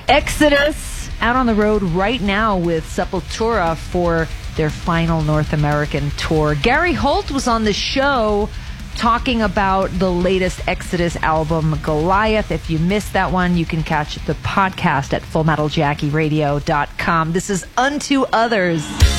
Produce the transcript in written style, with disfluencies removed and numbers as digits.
Exodus out on the road right now with Sepultura for their final North American tour. Gary Holt was on the show talking about the latest Exodus album, Goliath. If you missed that one, you can catch the podcast at FullMetalJackieRadio.com. This is Unto Others.